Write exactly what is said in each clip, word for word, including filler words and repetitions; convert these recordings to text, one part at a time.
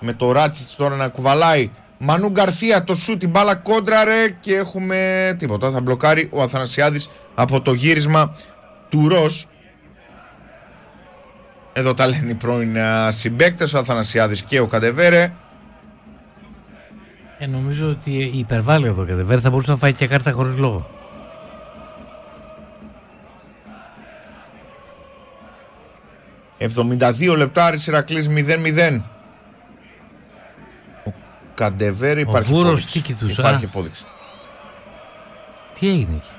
Με το Ράτσιτς τώρα να κουβαλάει. Μανού Γκαρθία το σου, την μπάλα κόντρα ρε, και έχουμε τίποτα. Θα μπλοκάρει ο Αθανασιάδης από το γύρισμα του Ρος. Εδώ τα λένε οι πρώην συμπαίκτες, ο Αθανασιάδης και ο Καντεβέρε. Ε, νομίζω ότι υπερβάλλει εδώ ο Καντεβέρε, θα μπορούσε να φάει και κάρτα χωρίς λόγο. εβδομήντα δύο λεπτά, Άρης Ηρακλής μηδέν μηδέν. Ο Καντεβέρε υπάρχει υπόδειξη. Τους, υπάρχει υπόδειξη. Τι έγινε εκεί?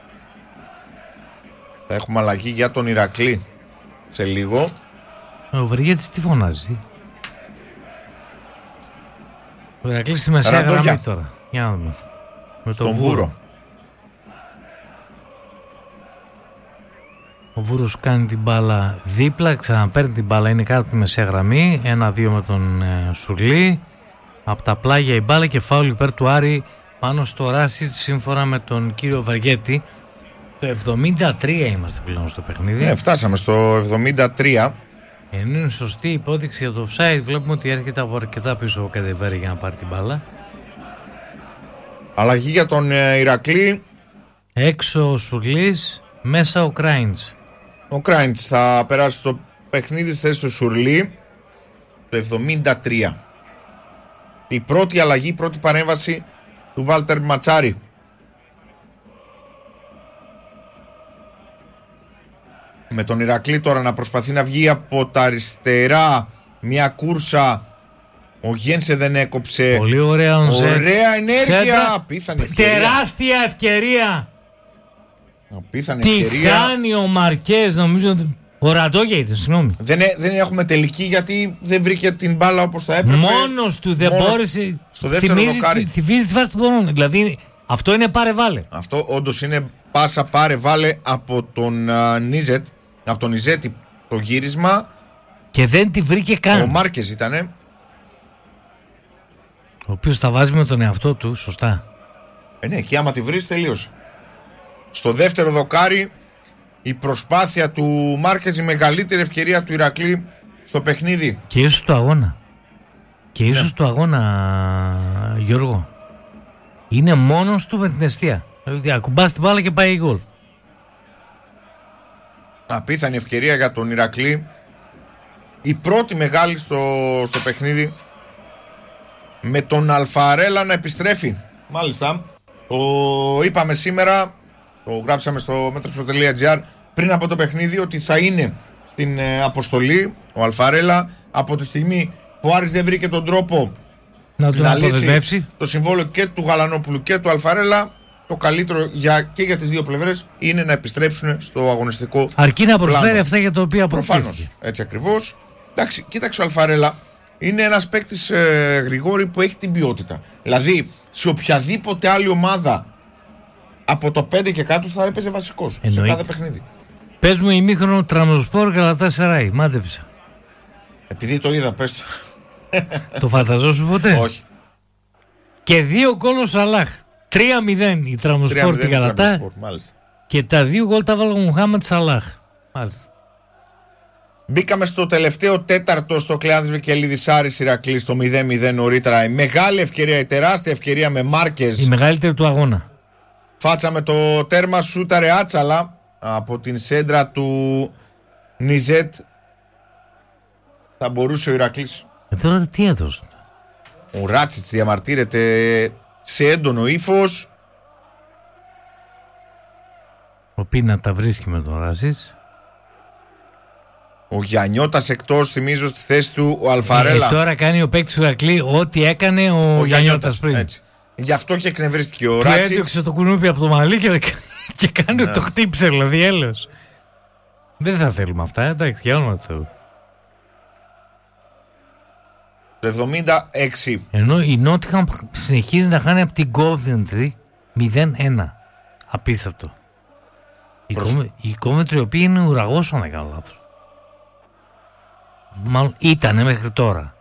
Θα έχουμε αλλαγή για τον Ηρακλή σε λίγο. Ο Βεργέτης τι φωνάζει? Ο Ηρακλής στη μεσαία γραμμή τώρα. Για να δούμε. Με τον Βούρο. Βούρο. Ο Βούρος κάνει την μπάλα δίπλα, ξαναπαίρνει την μπάλα, είναι κάτω από τη μεσαία γραμμή. Ένα-δύο με τον ε, Σουρλή. Από τα πλάγια η μπάλα και φάουλ υπέρ του Άρη πάνω στο Ράσιτ σύμφωνα με τον κύριο Βεργέτη. Το εβδομήντα τρία είμαστε πλέον στο παιχνίδι. Ναι, φτάσαμε στο εβδομήντα τρία. Είναι σωστή υπόδειξη για το offside. Βλέπουμε ότι έρχεται από αρκετά πίσω ο Καντεβέρε για να πάρει την μπάλα. Αλλαγή για τον ε, Ηρακλή. Έξω ο Σουρλής, μέσα ο Κράιντς. Ο Κράιντς θα περάσει στο παιχνίδι στη θέση του Σουρλή το εβδομήντα τρία. Η πρώτη αλλαγή, η πρώτη παρέμβαση του Βάλτερ Ματσάρη. Με τον Ηρακλή τώρα να προσπαθεί να βγει από τα αριστερά. Μια κούρσα. Ο Γένσε δεν έκοψε. Πολύ ωραία, ωραία ενέργεια. Απίθανη ευκαιρία. Τεράστια ευκαιρία. Απίθανη Τι ευκαιρία. κάνει ο Μαρκές, νομίζω. Ο Ραντόγια, συγγνώμη. Δεν, δεν έχουμε τελική γιατί δεν βρήκε την μπάλα όπως θα έπρεπε. Μόνος του δεν Μόνος μπόρεσε. Στο δεύτερο δοκάρι. Θυμίζει τη φάση του Μπορών. Δηλαδή αυτό είναι πάρε βάλε. Αυτό όντως είναι πάσα πάρε βάλε από τον uh, Νίζετ. Από τον Νιζέτη το γύρισμα. Και δεν τη βρήκε καν. Ο Μάρκες ήτανε. Ο οποίος τα βάζει με τον εαυτό του, σωστά. Ε, ναι, και άμα τη βρεις τελείωσε. Στο δεύτερο δοκάρι η προσπάθεια του Μάρκες, η μεγαλύτερη ευκαιρία του Ηρακλή στο παιχνίδι. Και ίσως του αγώνα. Και ίσως ναι. του αγώνα, Γιώργο. Είναι μόνος του με την αιστεία. Δηλαδή ακουμπάς την μπάλα και πάει γκολ. Απίθανη ευκαιρία για τον Ηρακλή. Η πρώτη μεγάλη στο, στο παιχνίδι. Με τον Αλφαρέλα να επιστρέφει. Μάλιστα. Το είπαμε σήμερα. Το γράψαμε στο μέτρος τελεία τζι άρ πριν από το παιχνίδι ότι θα είναι στην ε, αποστολή ο Αλφαρέλα από τη στιγμή που ο Άρης δεν βρήκε τον τρόπο να, να λύσει το συμβόλαιο και του Γαλανόπουλου και του Αλφαρέλα. Το καλύτερο για, και για τις δύο πλευρές είναι να επιστρέψουν στο αγωνιστικό αρκεί να προσφέρει πλάνο. Αυτά για τα οποία προφανώς. Προφανώς, έτσι ακριβώς. Εντάξει, κοίταξε ο Αλφαρέλα είναι ένας παίκτης ε, Γρηγόρη που έχει την ποιότητα. Δηλαδή σε οποιαδήποτε άλλη ομάδα από το πέντε και κάτω θα έπαιζε βασικός. Εννοείται. Σε κάθε παιχνίδι. Πες μου ημίχρονο Τραμζοσπόρ Γκαλατάσαράι. Μάντεψα. Επειδή το είδα, πες το. Το φανταζόσου ποτέ? Όχι. Και δύο γκολ ο Σαλάχ. τρία μηδέν η Τραμζοσπόρ την Γαλατά. Και τα δύο γκολ τα βάλω ο Μουχάμετ Σαλάχ. Μάλιστα. Μπήκαμε στο τελευταίο τέταρτο στο Κλεάνθης Βικελίδης Άρης Ηρακλής στο μηδέν μηδέν νωρίτερα. Η μεγάλη ευκαιρία, η τεράστια ευκαιρία με Μάρκες. Η μεγαλύτερη του αγώνα. Φάτσαμε το τέρμα, σούταρε άτσαλα από την σέντρα του Νιζέτ. Θα μπορούσε ο Ηρακλής. Ε, τώρα τι έδωσε. Ο Ράτσιτς διαμαρτύρεται σε έντονο ύφος. Ο Πίνα τα βρίσκει με τον Ράτσιτς. Ο Γιαννιώτας εκτός, θυμίζω, στη θέση του ο Αλφαρέλα. Ε, τώρα κάνει ο παίκτης του Ηρακλή ό,τι έκανε ο, ο Γιαννιώτας πριν. Έτσι. Γι' αυτό και εκνευρίστηκε ο Ράτσιτς. Ράτσιτς. Έδιωξε το κουνούπι από το μαλλί και, και κάνει ναι. Το χτύψε, δηλαδή έλεος. Δεν θα θέλουμε αυτά, εντάξει, για όνομα του Θεού. Το εβδομήντα έξι. Ενώ η Νότιχαμ συνεχίζει να χάνει από την Coventry μηδέν ένα. Απίστευτο. Προς... Η Coventry η οποία είναι ουραγός, αν δεν κάνω λάθος. Μάλλον ήτανε μέχρι τώρα.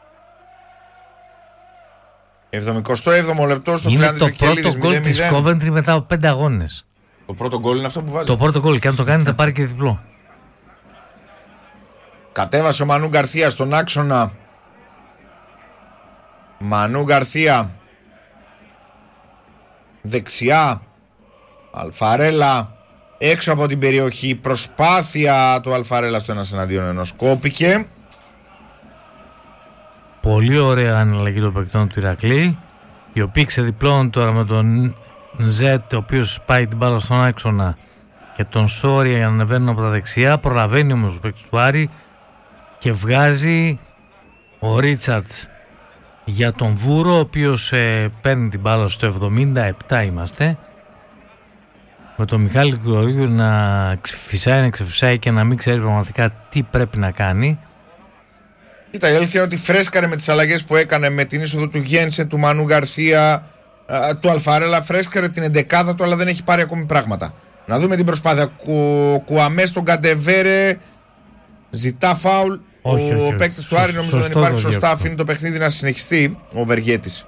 εβδομηκοστό έβδομο λεπτό στο Κλεάνθης Βικελίδης. Είναι το πρώτο γκολ της Coventry μετά από πέντε αγώνες. Το πρώτο γκολ είναι αυτό που βάζει. Το πρώτο γκολ, και αν το κάνει θα πάρει και διπλό. Κατέβασε ο Μανού Γκαρθία στον άξονα. Μανού Γκαρθία δεξιά, Αλφαρέλα έξω από την περιοχή. Προσπάθεια του Αλφαρέλα στο ένας εναντίον ενός, κόπηκε. Πολύ ωραία αναλλαγή των παικτών του Ηρακλή, οι οποίοι ξεδιπλώνουν τώρα με τον Ζετ, ο οποίος πάει την μπάλα στον άξονα, και τον Σόρια για να ανεβαίνουν από τα δεξιά. Προλαβαίνει όμως ο παίκτης του Άρη και βγάζει ο Ρίτσαρτς για τον Βούρο, ο οποίος ε, παίρνει την μπάλα στο εβδομήντα επτά είμαστε, με τον Μιχάλη Γρηγορίου να ξεφυσάει, να ξεφυσάει και να μην ξέρει πραγματικά τι πρέπει να κάνει. Κοίτα, η αλήθεια είναι ότι φρέσκαρε με τις αλλαγές που έκανε, με την είσοδο του Γένσεν, του Μανού Γκαρθία, του Αλφαρέλα. Φρέσκαρε την εντεκάδα του, αλλά δεν έχει πάρει ακόμη πράγματα. Να δούμε την προσπάθεια. Κου, Κουαμέ στον Καντεβέρε. Ζητά φάουλ. Όχι, ο όχι, παίκτης του Άρη νομίζω δεν υπάρχει σωστά. Αφήνει το παιχνίδι να συνεχιστεί. Ο Βεργέτης.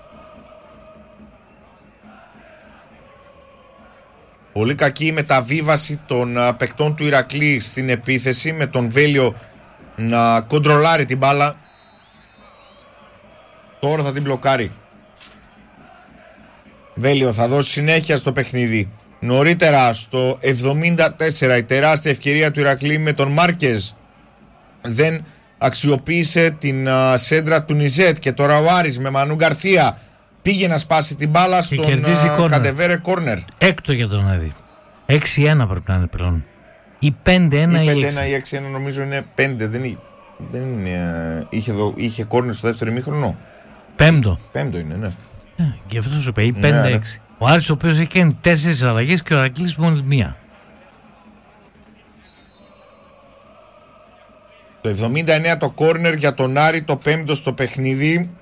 Πολύ κακή η μεταβίβαση των uh, παικτών του Ηρακλή στην επίθεση, με τον Βέλιο να κοντρολάρει την μπάλα. Τώρα θα την μπλοκάρει. Βέλιο θα δώσει συνέχεια στο παιχνίδι. Νωρίτερα στο εβδομήντα τέσσερα η τεράστια ευκαιρία του Ηρακλή με τον Μάρκεζ. Δεν αξιοποίησε την uh, σέντρα του Νιζέτ, και τώρα ο Άρης με Μανού Γκαρθία πήγε να σπάσει την μπάλα στον uh, Καντεβέρε κόρνερ. Έκτο για τον Άρη. έξι ένα πρέπει να είναι πλέον. Ή πέντε ένα ή έξι. πέντε ένα ή έξι ένα νομίζω είναι πέντε. Δεν είναι, δεν είναι, είχε, δο, είχε κόρνερ στο δεύτερο ημίχρονο. Πέμπτο. Πέμπτο είναι, ναι. Ε, και αυτό σου είπε, ή πέντε έξι. Ναι, ναι. Ο Άρης, ο οποίος έχει κάνει τέσσερις αλλαγές και ο Ηρακλής μόνο μία. Το εβδομήντα εννέα το κόρνερ για τον Άρη, το πέμπτο στο παιχνίδι.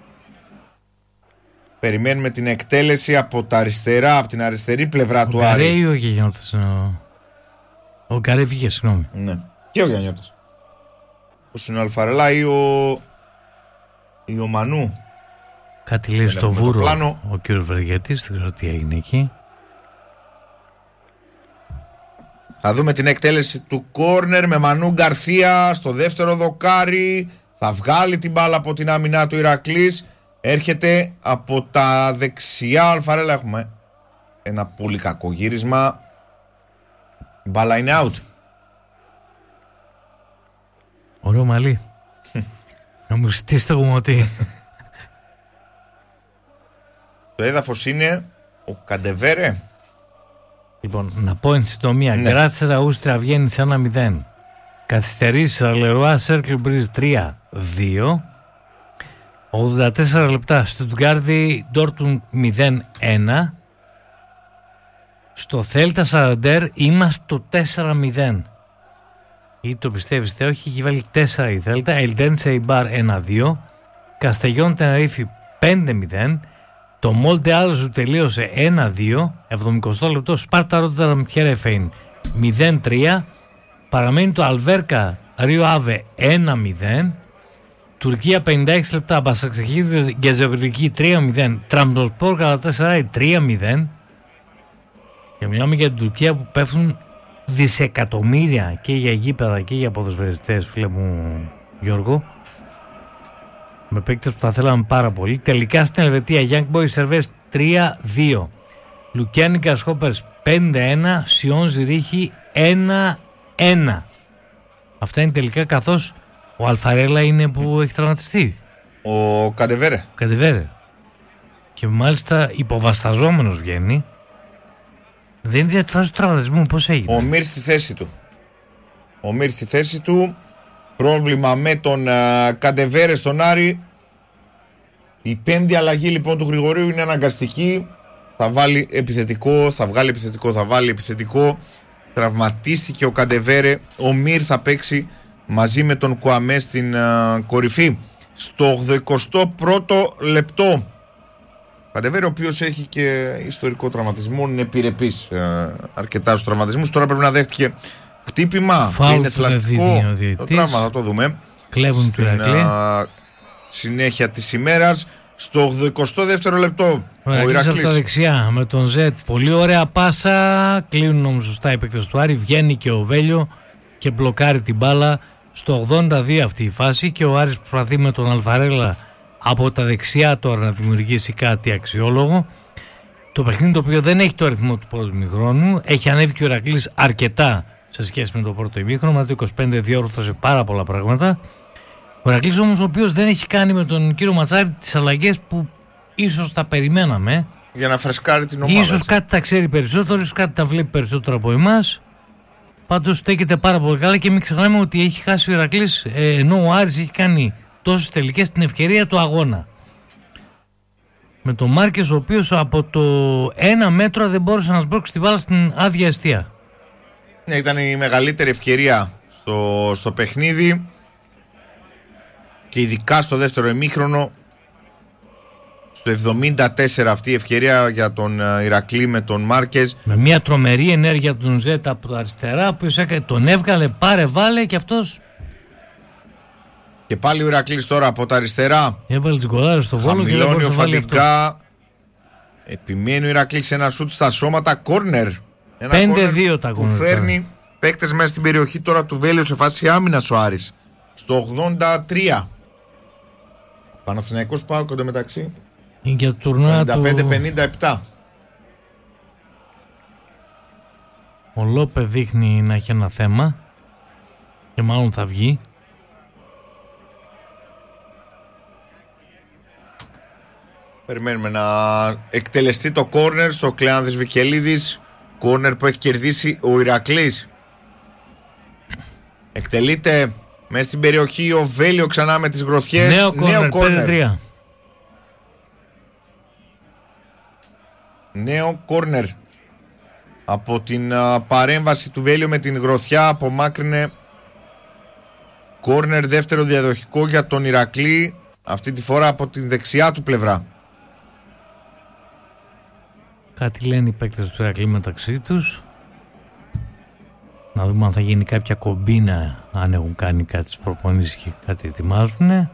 Περιμένουμε την εκτέλεση από τα αριστερά, από την αριστερή πλευρά ο του Άρη. Ο Γκαρέ ή ο Γιαννιώτας? Ο, ο Γκαρέ βγήκε, συγγνώμη. Ναι, και ο Γιαννιώτας. Πώς είναι ο Αλφαρελά ή ο, ή ο Μανού. Κάτι λέει στο Βούρο ο κύριος Βεργέτης, δεν ξέρω τι έγινε εκεί. Θα δούμε την εκτέλεση του κόρνερ με Μανού Γκαρθία στο δεύτερο δοκάρι. Θα βγάλει την μπάλα από την άμυνά του Ηρακλής. Έρχεται από τα δεξιά Αλφαρέλα. Έχουμε ένα πολύ κακό γύρισμα. Η μπάλα είναι out. Ωραίο μαλλί. Να μου στήσει το κομμωτή. Το έδαφος είναι ο Καντεβέρε. Λοιπόν, να πω εν συντομία. Ναι. Γκράτσερα Ούστρια βγαίνει σε ένα μηδέν. Καθυστερήσει Ραλερουά Σέρκλ Μπρίζ τρία δύο. ογδόντα τέσσερα λεπτά Στουτγκάρδη Ντόρτμουντ μηδέν ένα. Στο Θέλτα Σαραντέρ είμαστε το τέσσερα μηδέν. Ή το πιστεύεις τε όχι, έχει βάλει τέσσερα η Θέλτα. Ελντένσε Ιμπάρ ένα δύο. Καστεγιόν Τενερίφη πέντε μηδέν. Το Μόλτε Άλζου τελείωσε ένα δύο. εβδομηκοστό λεπτό Σπάρτα Ρότερνταμ Χέρεφεϊν μηδέν τρία. Παραμένει το Αλβέρκα Ρίο Άβε ένα μηδέν. Τουρκία πενήντα έξι λεπτά Μπασαξεχήρ Γκεζεμπρική τρία μηδέν. Τραμπτοσπόρ Καλατάσαράι τρία μηδέν. Και μιλάμε για την Τουρκία που πέφτουν δισεκατομμύρια και για γήπεδα και για ποδοσφαιριστές, φίλε μου Γιώργο. Με παίκτες που θα θέλαμε πάρα πολύ. Τελικά στην Ελβετία Young Boys Servers τρία δύο. Λουκιάνικα Σχόπερς πέντε ένα. Σιόν Ζηρίχη ένα ένα. Αυτά είναι τελικά, καθώς ο Αλφαρέλα είναι που έχει τραυματιστεί. Ο Καντεβέρε. Καντεβέρε. Και μάλιστα υποβασταζόμενος βγαίνει. Δεν είναι διατφάση του τραυματισμού, πώς έγινε. Ο Μύρ στη θέση του. Ο Μύρ στη θέση του. Πρόβλημα με τον uh, Καντεβέρε στον Άρη. Η πέμπτη αλλαγή λοιπόν του Γρηγορίου είναι αναγκαστική. Θα βάλει επιθετικό, θα βγάλει επιθετικό, θα βάλει επιθετικό. Τραυματίστηκε ο Καντεβέρε. Ο Μύρ θα παίξει μαζί με τον Κουαμέ στην uh, κορυφή. Στο ογδοηκοστό πρώτο λεπτό. Καντεβέρε, ο οποίος έχει και ιστορικό τραυματισμό, είναι επιρρεπής uh, αρκετά στους τραυματισμούς. Τώρα πρέπει να δέχτηκε χτύπημα. Φάουλ, είναι θλαστικό το τραύμα, θα το δούμε. Κλέβουν στην uh, συνέχεια της ημέρας. Στο ογδοηκοστό δεύτερο λεπτό ο Ηρακλής από τα δεξιά με τον Ζετ, πολύ ωραία πάσα. Κλείνουν όμως σωστά οι παίκτες του Άρη. Βγαίνει και ο Βέλιο και μπλοκάρει την μπάλα. Στο ογδόντα δύο αυτή η φάση, και ο Άρης προσπαθεί με τον Αλφαρέλα από τα δεξιά τώρα να δημιουργήσει κάτι αξιόλογο. Το παιχνίδι το οποίο δεν έχει το αριθμό του πρώτου ημιχρόνου, έχει ανέβει και ο Ηρακλής αρκετά σε σχέση με το πρώτο ημίχρονο, το είκοσι πέντε διόρθωσε πάρα πολλά πράγματα. Ο Ηρακλής όμως, ο οποίος δεν έχει κάνει με τον κύριο Ματσάρη τις αλλαγές που ίσως τα περιμέναμε. Για να φρεσκάρει την ομάδα. Ίσως κάτι τα ξέρει περισσότερο, ίσως κάτι τα βλέπει περισσότερο από εμάς. Πάντως στέκεται πάρα πολύ καλά και μην ξεχνάμε ότι έχει χάσει ο Ηρακλής, ε, ενώ ο Άρης έχει κάνει τόσες τελικές την ευκαιρία του αγώνα. Με τον Μάρκες, ο οποίος από το ένα μέτρο δεν μπόρεσε να σμπρώξει την μπάλα στην άδεια εστία. Ναι, ήταν η μεγαλύτερη ευκαιρία στο, στο παιχνίδι και ειδικά στο δεύτερο ημίχρονο. Στο εβδομήντα τέσσερα αυτή η ευκαιρία για τον Ηρακλή με τον Μάρκες. Με μια τρομερή ενέργεια του τον Ζέτα από τα αριστερά, που τον έβγαλε πάρε βάλε και αυτός. Και πάλι ο Ηρακλής τώρα από τα αριστερά. Έβαλε τις γκολάρες στο Βόλο και χαμηλώνει οφαντικά. Επιμένει ο Ηρακλής σε ένα σούτ στα σώματα, κόρνερ. πέντε δύο τα κόρνερ. Που φέρνει παίκτες μέσα στην περιοχή τώρα του Βέλιο σε φάση άμυνας ο Άρης. Στο ογδόντα τρία. Παναθηναϊκός ΠΑΟΚ εντωμεταξύ. Είναι και το τουρνουά πενήντα πέντε πενήντα επτά. Ο Λόπε δείχνει να έχει ένα θέμα και μάλλον θα βγει. Περιμένουμε να εκτελεστεί το κόρνερ στο Κλεάνδης Βικελίδης. Κόρνερ που έχει κερδίσει ο Ηρακλής. Εκτελείται μέσα στην περιοχή ο Βέλιο ξανά με τις γροθιές. Νέο κόρνερ, πέντε τρία. Νέο κόρνερ. Από την α, παρέμβαση του Βέλιο με την γροθιά απομάκρυνε κόρνερ, δεύτερο διαδοχικό για τον Ηρακλή, αυτή τη φορά από την δεξιά του πλευρά. Κάτι λένε οι παίκτες του Ηρακλή μεταξύ τους. Να δούμε αν θα γίνει κάποια κομπίνα, αν έχουν κάνει κάτι στις προπονήσεις και κάτι ετοιμάζουν.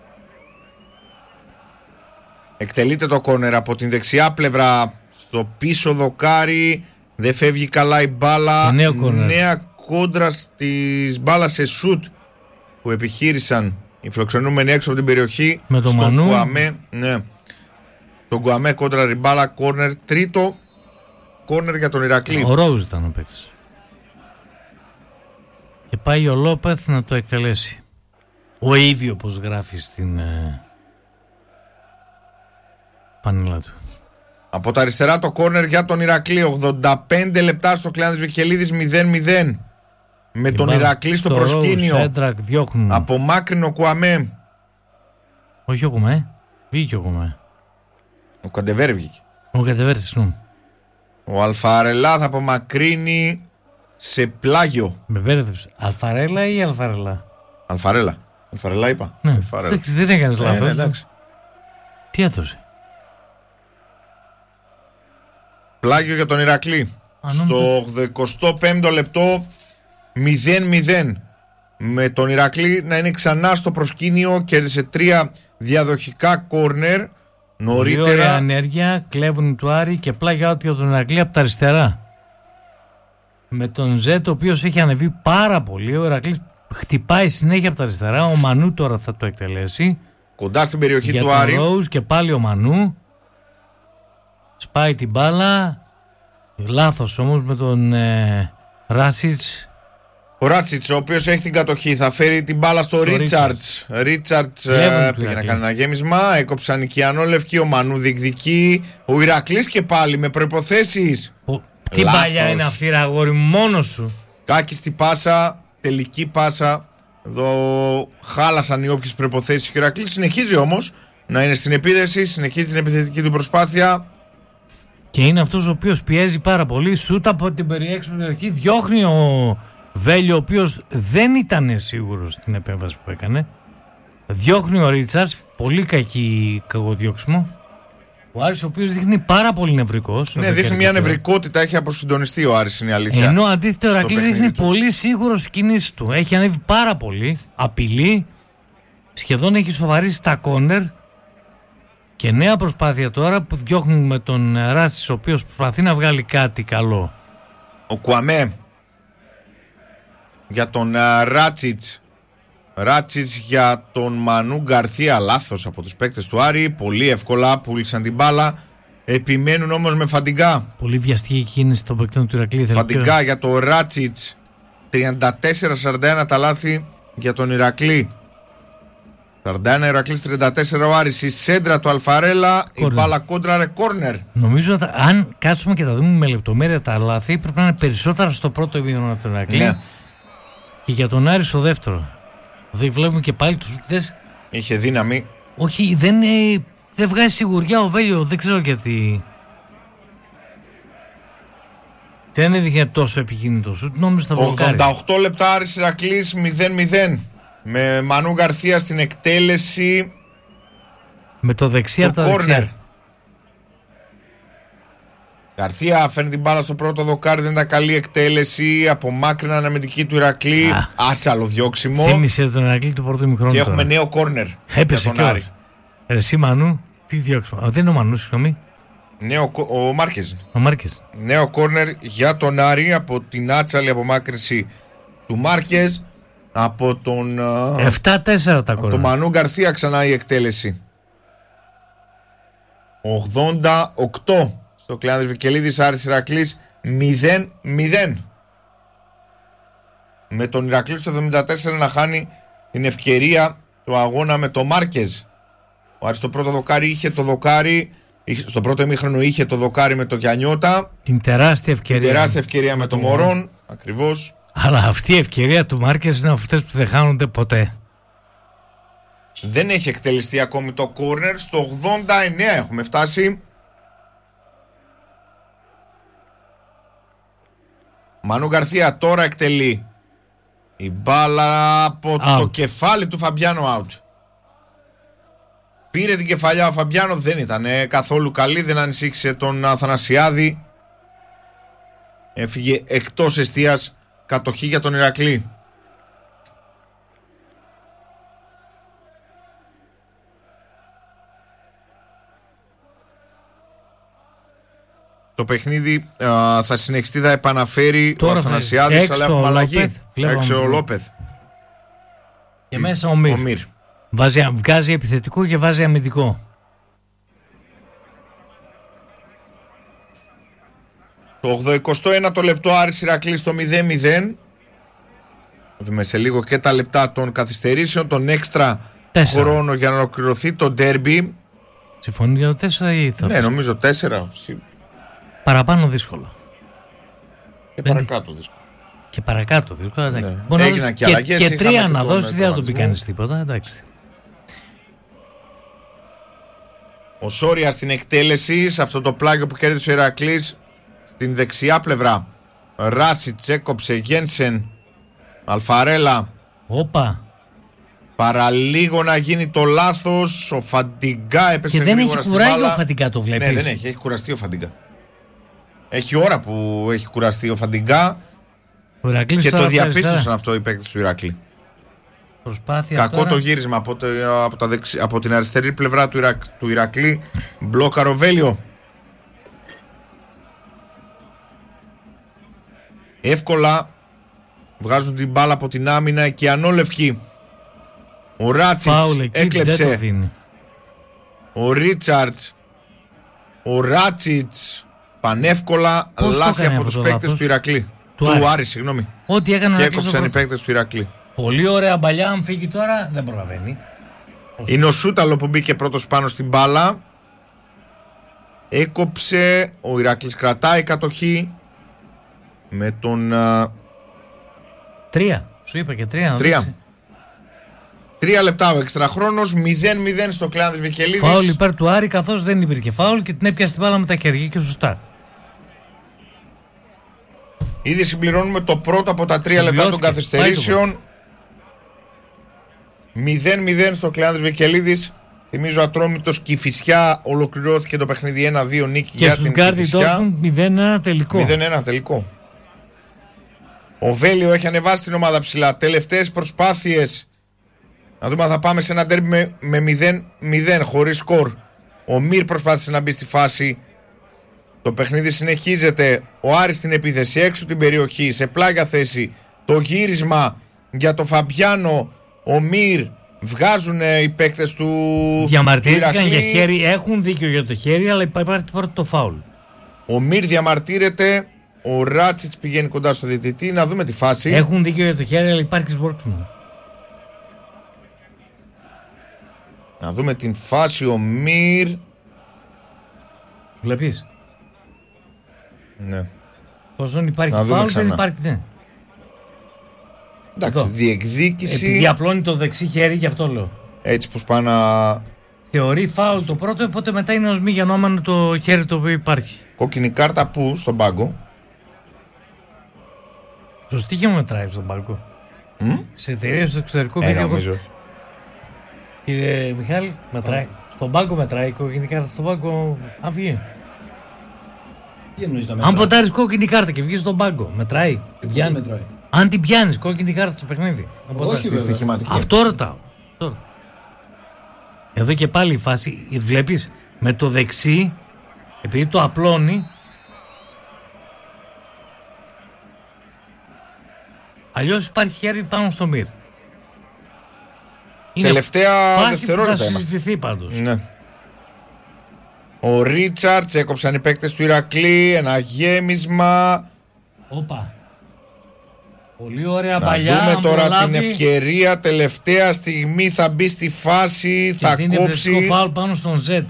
Εκτελείται το κόρνερ από την δεξιά πλευρά στο πίσω δοκάρι. Δεν φεύγει καλά η μπάλα. Νέα κόντρα της μπάλα σε σουτ που επιχείρησαν οι φιλοξενούμενοι έξω από την περιοχή. Με τον Μανού. Κουαμέ, ναι. Τον Κουαμέ κόντρα ριμπάλα, κόρνερ. Τρίτο κόρνερ για τον Ηρακλή. Ο Ρόουζ ήταν ο παίκτης. Και πάει ο Λόπεθ να το εκτελέσει. Ο ίδιο όπως γράφει στην ε, πανέλα του. Από τα αριστερά το κόρνερ για τον Ηρακλή. ογδόντα πέντε λεπτά στο Κλεάνδης Βικελίδης, μηδέν μηδέν. Με και τον Ηρακλή στο προσκήνιο. Σέντρακ, από μάκρυνο Κουαμέ. Όχι ο Κουαμέ. Βγήκε ο Κουαμέ. Ο Καντεβέρ βγήκε. Ο Καντεβέρ, συγγνώμη. Ο Αλφαρελά θα απομακρύνει σε πλάγιο. Με μπέρδεψε. Αλφαρέλα ή Αλφαρελά? Αλφαρέλα. Αλφαρελά είπα. Ναι. Αλφαρέλα. Δεν έκανες λάθος. Ναι, ναι, εντάξει. Τι έδωσε? Πλάγιο για τον Ηρακλή. Στο εικοστό πέμπτο λεπτό μηδέν μηδέν. Με τον Ηρακλή να είναι ξανά στο προσκήνιο. Κέρδισε τρία διαδοχικά κόρνερ. Νωρίτερα. Πολύ ωραία ενέργεια. Κλέβουν του Άρη και πλάγια του για τον Ηρακλή από τα αριστερά. Με τον Ζέτ, ο οποίος έχει ανεβεί πάρα πολύ. Ο Ηρακλής χτυπάει συνέχεια από τα αριστερά. Ο Μανού τώρα θα το εκτελέσει. Κοντά στην περιοχή για του τον Άρη. Ρόουζ και πάλι ο Μανού. Σπάει την μπάλα. Λάθος όμως με τον ε, Ράσιτς. Ο Ράτσιτς, ο οποίος έχει την κατοχή, θα φέρει την μπάλα στο Ρίτσαρτς. Ρίτσαρτς ε, πήγε να κάνει ένα γέμισμα. Έκοψαν οι Κιανόλευκοι. Ο Μανού διεκδικεί. Ο Ηρακλής και πάλι με προϋποθέσεις. Ο... Τι παλιά είναι αυτή, ρε αγόρι, μόνος σου. Κάκιστη πάσα, τελική πάσα. Εδώ χάλασαν οι όποιες προϋποθέσεις. Ο Ηρακλής συνεχίζει όμως να είναι στην επίδεση, συνεχίζει την επιθετική του προσπάθεια. Και είναι αυτός ο οποίος πιέζει πάρα πολύ. Σούτ από την περιέξυπνη περιοχή. Διώχνει ο Βέλιο, ο οποίος δεν ήταν σίγουρος στην επέμβαση που έκανε. Διώχνει ο Ρίτσαρτς. Πολύ κακή κακοδιώξιμο. Ο Άρης, ο οποίος δείχνει πάρα πολύ νευρικός. Ναι, δείχνει μια νευρικότητα. Έχει αποσυντονιστεί ο Άρης, είναι η αλήθεια. Ενώ αντίθετα ο Ηρακλής δείχνει του. πολύ σίγουρος στις κινήσεις του. Έχει ανέβει πάρα πολύ. Απειλεί. Σχεδόν έχει σοβαρήσει τα κόρνερ. Και νέα προσπάθεια τώρα που διώχνουν με τον Ράτσιτς, ο οποίος προσπαθεί να βγάλει κάτι καλό. Ο Κουαμέ για τον Ράτσιτς. Ράτσιτς για τον Μανού Γκαρθία. Λάθος από τους παίκτες του Άρη. Πολύ εύκολα πούλησαν την μπάλα. Επιμένουν όμως με Φαντιγκά. Πολύ βιαστική κίνηση στο παικτών του Ηρακλή. Φαντιγκά για το Ράτσιτς. τριάντα τέσσερα σαράντα ένα τα λάθη για τον Ηρακλή. σαράντα ένα Ηρακλής, τριάντα τέσσερα ο Άρης. Η σέντρα του Αλφαρέλα. Corner. Η μπάλα κόντραρε κόρνερ. Νομίζω ότι αν κάτσουμε και τα δούμε με λεπτομέρεια τα λάθη, πρέπει να είναι περισσότερα στο πρώτο ημίχρονο από τον Ηρακλή. Ναι. Και για τον Άρη στο δεύτερο. Δεν βλέπουμε και πάλι τους ούτες. Είχε δύναμη. Όχι, δεν, ε, δεν βγάζει σιγουριά ο Βέλιο. Δεν ξέρω γιατί. Δεν έδειχνε τόσο επικίνδυνο σουτ. Νόμιζα θα μπλοκάρει. ογδόντα οκτώ λεπτά Άρης Ηρακλής μηδέν μηδέν. Με Μανού Γκαρθία στην εκτέλεση. Με το δεξί από τα δεξιά. Γκαρθία φέρνει την μπάλα στο πρώτο δοκάρι. Δεν ήταν καλή εκτέλεση. Απομάκρυνα αναμυντική του Ηρακλή. Α, άτσαλο διώξιμο. Θύμισε τον Ηρακλή του πρώτου ημιχρόνου. Και έχουμε τώρα νέο κόρνερ. Έπεσε για τον Άρη. Εσύ Μανού, τι διώξιμο. Α, δεν είναι ο Μανού, συγγνώμη. Νέο, ο Μάρκεζ. Ο Μάρκεζ. Νέο κόρνερ για τον Άρη από την άτσαλη απομάκρυνση του Μάρκεζ. Από τον επτά τέσσερα τα κόρνερ. Το Μανού Γκαρθία ξανά η εκτέλεση. ογδόντα οκτώ στο Κλεάνδρης Βικελίδης. Άρης Ηρακλής μηδέν μηδέν. Με τον Ηρακλή στο εβδομήντα τέσσερα να χάνει την ευκαιρία του αγώνα με το Μάρκεζ. Ο Άρης στο πρώτο δοκάρι είχε το δοκάρι. Στο πρώτο ημίχρονο είχε το δοκάρι με το Γιαννιώτα. Την τεράστια ευκαιρία. Την τεράστια ευκαιρία με το Μωρόν. Ακριβώς. Αλλά αυτή η ευκαιρία του Μάρκεζ είναι αυτές που δεν χάνονται ποτέ. Δεν έχει εκτελεστεί ακόμη το κόρνερ. Στο ογδόντα εννέα έχουμε φτάσει. Μανού Γκαρθία τώρα εκτελεί. Η μπάλα από out. Το κεφάλι του Φαμπιάνο out. Πήρε την κεφαλιά ο Φαμπιάνο, δεν ήταν ε, καθόλου καλή, δεν ανησύχησε τον Αθανασιάδη. Έφυγε εκτός εστίας, κατοχή για τον Ηρακλή. Το παιχνίδι α, θα συνεχιστεί, θα επαναφέρει τώρα ο Αθανασιάδης, αλλά έχουμε αλλαγή. Έξω ο Λόπεθ. Και μέσα ο Μύρ. Ο Μύρ. Βάζει, βγάζει επιθετικό και βάζει αμυντικό. Το ογδοηκοστό ένατο λεπτό Άρης Ηρακλής στο μηδέν μηδέν. Δούμε σε λίγο και τα λεπτά των καθυστερήσεων, τον έξτρα χρόνο για να ολοκληρωθεί το ντέρμπι. Συμφωνεί για το τέσσερα ή θα Ναι, πεις? Νομίζω τέσσερα. Παραπάνω δύσκολο. Και παρακάτω δύσκολο. Και παρακάτω δύσκολο. Ναι. Έγιναν και αλλαγές. Και, και τρία να δώσει δεν θα του πει κανείς τίποτα. Εντάξει. Ο Σόρια στην εκτέλεση, σε αυτό το πλάγιο που κέρδισε ο Ηρακλής, στην δεξιά πλευρά. Ράσιτς έκοψε, Γένσεν, Αλφαρέλα. Όπα. Παραλίγο να γίνει το λάθος. Ο Φαντιγκά έπεσε και δεν γρήγορα έχει στην μπάλα. κουράγιο ο Φαντιγκά, το βλέπεις? Ναι, δεν έχει, έχει κουραστεί ο Φαντιγκά. Έχει ώρα που έχει κουραστεί ο Φαντιγκά. Ο και το διαπίστωσαν αυτό οι παίκτες του Ηρακλή. Προσπάθεια Κακό τώρα. Το γύρισμα από, το, από, τα δεξι, από την αριστερή πλευρά του, Ιρακ, του Ηρακλή. Μπλόκαρο Βέλιο. Εύκολα βγάζουν την μπάλα από την άμυνα και ανόλευκοι. Ο Ράτσιτς έκλεψε. Ο Ρίτσαρτς. Ο Ράτσιτς πανεύκολα λάθη από τους παίκτες του Ηρακλή. Του, του Άρη, συγγνώμη. Ό,τι έκαναν και έκοψαν οι παίκτες του Ηρακλή. Πολύ ωραία μπαλιά, αν φύγει τώρα δεν προλαβαίνει. Είναι ο Σούταλο που μπήκε πρώτος πάνω στην μπάλα. Έκοψε. Ο Ηρακλής κρατάει κατοχή. Με τον α... Τρία, σου είπα και τρία. Τρία. Τρία λεπτά ο εξτραχρόνος. μηδέν μηδέν στο Κλεάνδρης Βικελίδης. Φάουλ υπέρ του Άρη, καθώς δεν υπήρχε φάουλ και την έπιασε την μπάλα με τα χέρια και σωστά. Ήδη συμπληρώνουμε το πρώτο από τα τρία λεπτά των καθυστερήσεων. μηδέν μηδέν στο Κλεάνδρης Βικελίδης. Θυμίζω Ατρόμητος Κηφισιά, ολοκληρώθηκε το παιχνίδι ένα δύο νίκη και για την Κηφισιά. μηδέν ένα τελικό. μηδέν ένα τελικό. Ο Βέλιο έχει ανεβάσει την ομάδα ψηλά. Τελευταίες προσπάθειες. Να δούμε αν θα πάμε σε ένα ντέρμπι με, με μηδέν μηδέν χωρίς σκορ. Ο Μύρ προσπάθησε να μπει στη φάση. Το παιχνίδι συνεχίζεται. Ο Άρης στην επίθεση έξω την περιοχή, σε πλάγια θέση. Το γύρισμα για το Φαμπιάνο Ο Μυρ, βγάζουν οι παίκτες του. Διαμαρτύρηκαν για χέρι, έχουν δίκιο για το χέρι, αλλά υπάρχει πρώτο το φάουλ. Ο Μυρ διαμαρτύρεται. Ο Ράτσιτς πηγαίνει κοντά στο διαιτητή. Να δούμε τη φάση. Έχουν δίκιο για το χέρι, αλλά υπάρχει σμπόρξιμο. Να δούμε την φάση. Ο Μυρ. Βλέπεις. Ναι. Πόσον υπάρχει φάουλ, δεν υπάρχει. Ναι. Εντάξει, εδώ. Διεκδίκηση. Επειδή απλώνει το δεξί χέρι, γι' αυτό λέω. Έτσι πως πάει να. Θεωρεί φάουλ το πρώτο, οπότε μετά είναι ως μη γεννόμενο το χέρι το οποίο υπάρχει. Κόκκινη κάρτα που στον πάγκο. Στο στοίχημα μετράει στον πάγκο. Mm? Σε εταιρείες στο εξωτερικό ε, βίντεο. Νομίζω. Κύριε Μιχάλη, μετράει. Mm. Στον πάγκο μετράει η κόκκινη κάρτα στον πάγκο. Αν βγει. Αν ποντάρεις κόκκινη κάρτα και βγεις στον πάγκο, μετράει. Την πιάνει. Αν την πιάνεις κόκκινη κάρτα στο παιχνίδι. Όχι βέβαια. Αυτό ρωτάω. Εδώ και πάλι η φάση, βλέπεις, με το δεξί, επειδή το απλώνει, αλλιώς υπάρχει χέρι πάνω στο Μυρ. Τελευταία φάση δευτερόλεπτα που θα συζητηθεί πάντως. Ναι. Ο Ρίτσαρτς, έκοψαν οι παίκτες του Ηρακλή, ένα γέμισμα. Όπα. Πολύ ωραία να παλιά. Να δούμε τώρα προλάβει. την ευκαιρία, τελευταία στιγμή θα μπει στη φάση, και θα είναι κόψει. Είναι φάουλ πάνω στον Ζετ.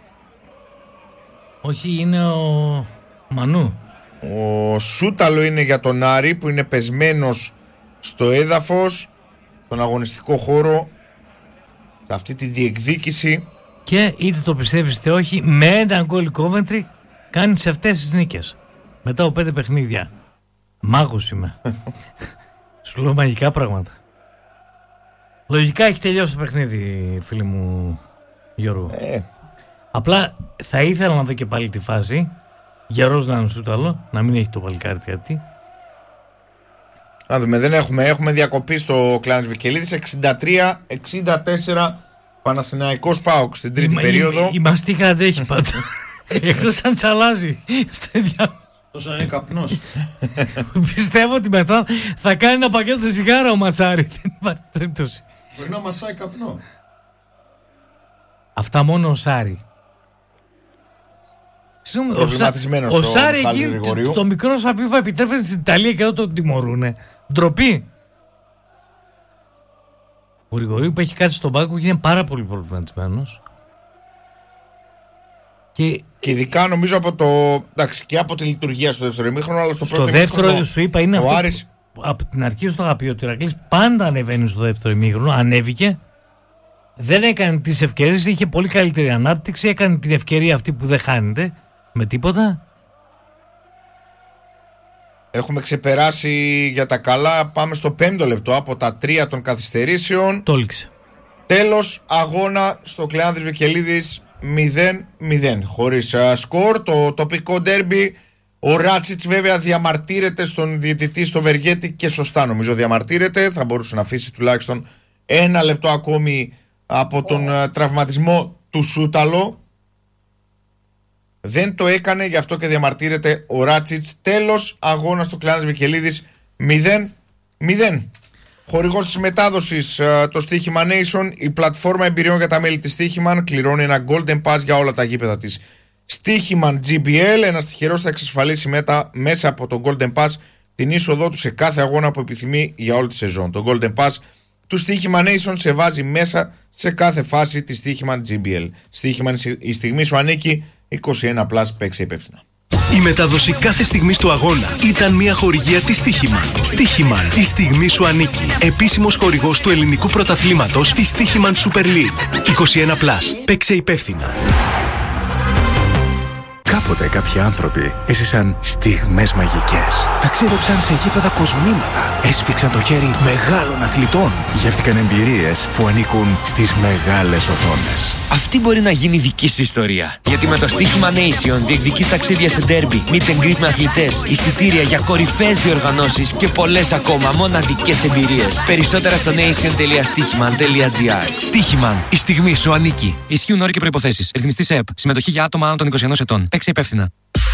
Όχι, είναι ο Μανού. Ο Σούταλο είναι για τον Άρη που είναι πεσμένος στο έδαφος, στον αγωνιστικό χώρο, σε αυτή τη διεκδίκηση. Και είτε το πιστεύεις είτε όχι, με ένα γκολ η Coventry κάνει σε αυτές τις νίκες. Μετά από πέντε παιχνίδια. Μάγος είμαι. Σου λέω μαγικά πράγματα. Λογικά έχει τελειώσει το παιχνίδι, φίλοι μου Γιώργο. Ε. Απλά θα ήθελα να δω και πάλι τη φάση. Γερός να είναι Σούταλο, να μην έχει το παλικάρι κάτι. Να δούμε, δεν έχουμε. Έχουμε διακοπή στο Κλάνης Βικελίδης. εξήντα τρία εξήντα τέσσερα Παναθηναϊκός ΠΑΟΚ στην τρίτη η, περίοδο. Η, η μαστίχα αντέχει πάντα. Εκτός αν τσαλάζει. Τόσο είναι καπνός. Πιστεύω ότι μετά θα κάνει ένα πακέτο σιγάρα ο Ματσάρη. Δεν υπάρχει τρίπτωση. Μπορεί να μασάει καπνό. Αυτά μόνο ο Σάρι. Προβληματισμένος ο, ο, ο Σάρι ο εκεί, το, το μικρό σαπίπα επιτρέπεται στην Ιταλία και εδώ τον τιμωρούνε. Ντροπή. Ο Γρηγορίου που έχει κάτσει στον πάγκο και είναι πάρα πολύ προβληματισμένος. Και, και ειδικά νομίζω από το. Εντάξει, και από τη λειτουργία στο δεύτερο ημίχρονο, αλλά στο, στο πρώτο δεύτερο ημίχρονο. Σου είπα είναι αυτό. Άρης... Από την αρχή στο αγαπητό του Ηρακλής πάντα ανεβαίνει στο δεύτερο ημίχρονο. Ανέβηκε. Δεν έκανε τις ευκαιρίες, είχε πολύ καλύτερη ανάπτυξη. Έκανε την ευκαιρία αυτή που δεν χάνεται με τίποτα. Έχουμε ξεπεράσει για τα καλά. Πάμε στο πέμπτο λεπτό από τα τρία των καθυστερήσεων. Τόλιξε. Τέλος αγώνα στο Κλεάνδρης Βικελίδης μηδέν μηδέν. Χωρίς uh, σκορ. Το τοπικό ντέρμπι. Ο Ράτσιτς βέβαια διαμαρτύρεται στον διαιτητή στο Βεργέτη και σωστά νομίζω διαμαρτύρεται. Θα μπορούσε να αφήσει τουλάχιστον ένα λεπτό ακόμη από τον uh, τραυματισμό του Σούταλο. Δεν το έκανε, γι' αυτό και διαμαρτύρεται ο Ράτσιτς. Τέλος αγώνα στο Κλεάνδρης Βικελίδης μηδέν μηδέν. Χορηγός της μετάδοσης uh, το Στοίχημα Nation, η πλατφόρμα εμπειριών για τα μέλη της Στοίχημαν, κληρώνει ένα Golden Pass για όλα τα γήπεδα της. Στοίχημαν τζι μπι ελ, ένας τυχερός θα εξασφαλίσει μετά, μέσα από το Golden Pass την είσοδό του σε κάθε αγώνα που επιθυμεί για όλη τη σεζόν. Το Golden Pass του Στοίχημα Nation σε βάζει μέσα σε κάθε φάση της Στοίχημαν τζι μπι ελ. Στοίχημαν, η στιγμή σου ανήκει, είκοσι ένα πλας, παίξε υπεύθυνα. Η μετάδοση κάθε στιγμής του αγώνα ήταν μια χορηγία της Στοίχημαν. Στοίχημαν, η στιγμή σου ανήκει. Επίσημος χορηγός του ελληνικού πρωταθλήματος της Στοίχημαν Super League. είκοσι ένα πλας, παίξε υπεύθυνα. Κάποτε κάποιοι άνθρωποι έζησαν στιγμές μαγικές. Ταξίδεψαν σε γήπεδα κοσμήματα. Έσφιξαν το χέρι μεγάλων αθλητών. Γεύτηκαν εμπειρίες που ανήκουν στις μεγάλες οθόνες. Αυτή μπορεί να γίνει δική σου ιστορία. Γιατί με το Στοίχημα Nation διεκδικείς ταξίδια σε ντέρμπι, meet and greet με αθλητές, εισιτήρια για κορυφαίες διοργανώσεις και πολλές ακόμα μοναδικές εμπειρίες. Περισσότερα στο nation τελεία στοίχημαν τελεία τζι άρ. Στοίχημαν, η στιγμή σου ανήκει. Ισχύουν όροι και προϋποθέσεις. Ρυθμιστής ΕΕΠ. Συμμετοχή για άτομα άνω των είκοσι ενός ετών. Παίξε υπεύθυνα.